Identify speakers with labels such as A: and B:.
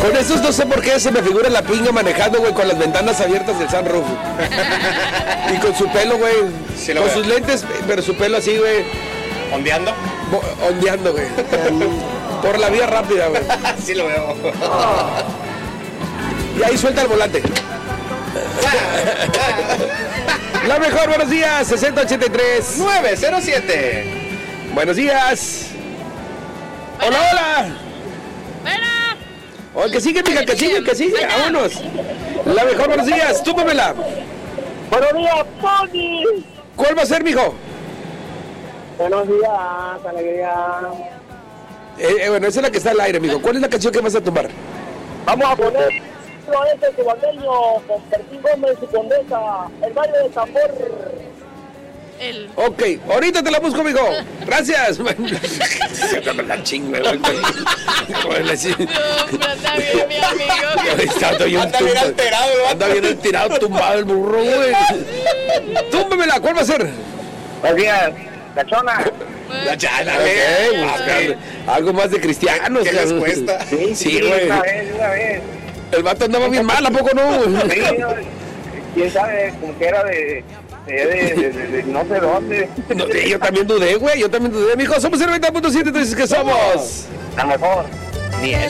A: Con esos no sé por qué se me figura la pinga manejando, güey, con las ventanas abiertas del sunroof. Y con su pelo, güey.
B: Sí,
A: con sus lentes, pero su pelo así, güey.
B: ¿Ondeando?
A: Ondeando, güey. Por la vía rápida, güey.
B: Sí lo veo.
A: Y ahí suelta el volante. La mejor, buenos días, 6083
B: 907.
A: Buenos días. Hola, hola. O el que sigue, mija, que sigue. Vámonos. La mejor, buenos días. Tú, Pamela.
C: Buenos días, Pony.
A: ¿Cuál va a ser, mijo?
C: Buenos días, alegría.
A: Bueno, esa es la que está al aire, mijo. ¿Cuál es la canción que vas a tomar?
C: Vamos a poner este cubandeño con Bertín Gómez y Condesa, el baile del tambor.
A: Ok, ahorita te la busco, mijo. Gracias. La chinga, güey.
D: Anda bien, mi amigo.
B: Anda bien alterado, güey.
A: Anda bien alterado, tumbado el burro, güey. Túmbemela, ¿cuál va a ser?
C: Buenos días, la chona.
B: La chana,
A: Ok, algo más de cristianos.
B: ¿Qué les cuesta?
A: Sí, güey.
C: Una vez.
A: El vato andaba bien mal, ¿a poco no?
C: Sí, quién sabe, como que era de no sé dónde.
A: No, yo también dudé, güey. Yo también dudé, mijo. Somos el 90.7, entonces que somos
C: La mejor.
B: Ni él.